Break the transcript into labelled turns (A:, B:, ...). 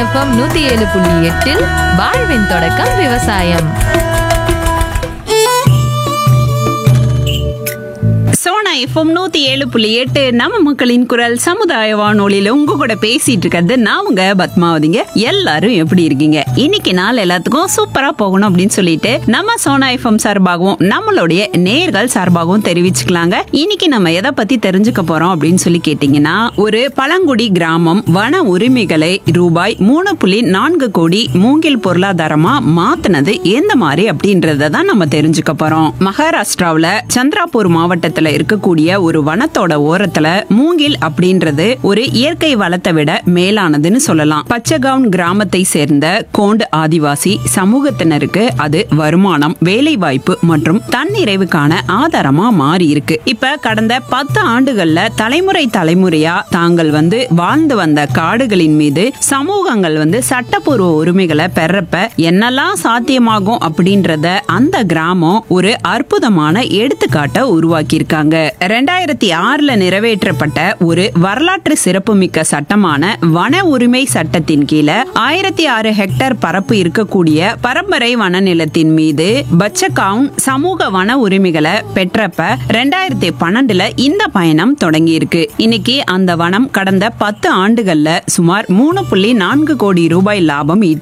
A: FM 107.8 வாழ்வின் தொடக்கம் விவசாயம்.
B: சோனா எஃப்எம் 107.8 நம்ம மக்களின் குரல் சமுதாய வானொலியில உங்க கூட பேசிட்டு இருக்கிறது நான் உங்க பத்மாவதிங்க. எல்லாரும் எப்படி இருக்கீங்க? இன்னைக்கு நாள் எல்லாத்துக்கும் சூப்பரா போகணும் அப்படின்னு சொல்லிட்டு நம்ம சோனா எஃப்எம் சார்பாகவும் நம்மளுடைய நேர்கள் சார்பாகவும் தெரிவிச்சுக்கலாங்க. இன்னைக்கு நம்ம எதை பத்தி தெரிஞ்சுக்க போறோம் அப்படின்னு சொல்லி கேட்டீங்கன்னா, ஒரு பழங்குடி கிராமம் வன உரிமைகளை ரூபாய் 3.4 கோடி மூங்கில் பொருளாதாரமா மாத்தினது எந்த மாதிரி அப்படின்றத தான் நம்ம தெரிஞ்சுக்க போறோம். மகாராஷ்டிராவுல சந்திராபூர் மாவட்டத்துல இருக்கக்கூடிய ஒரு வனத்தோட ஓரத்துல மூங்கில் அப்படின்றது ஒரு இயற்கை வளத்தை விட மேலானதுன்னு சொல்லலாம். பச்சகவுன் கிராமத்தை சேர்ந்த கோண்ட் ஆதிவாசி சமூகத்தினருக்கு அது வருமானம், வேலை வாய்ப்பு மற்றும் தன்னிறைவுக்கான ஆதாரமா மாறி இருக்கு. இப்ப கடந்த 10 ஆண்டுகள்ல தலைமுறையா தாங்கள் வாழ்ந்து வந்த காடுகளின் மீது சமூகங்கள் சட்டப்பூர்வ உரிமைகளை பெறப்ப என்னெல்லாம் சாத்தியமாகும் அப்படின்றத அந்த கிராமம் ஒரு அற்புதமான எடுத்துக்காட்ட உருவாக்கி இருக்காங்க. 2006ல நிறைவேற்றப்பட்ட ஒரு வரலாற்று சிறப்புமிக்க சட்டமான வன உரிமை சட்டத்தின் கீழே 1006 ஹெக்டேர் பரப்பு இருக்கக்கூடிய பரம்பரை வன நிலத்தின் மீது பச்சகவுன் சமூக வன உரிமைகளை பெற்றப்ப 2012ல இந்த பயணம் தொடங்கி இருக்கு. இன்னைக்கு அந்த வனம் கடந்த 10 ஆண்டுகள்ல சுமார் 3.4 கோடி ரூபாய் லாபம் ஈட்டி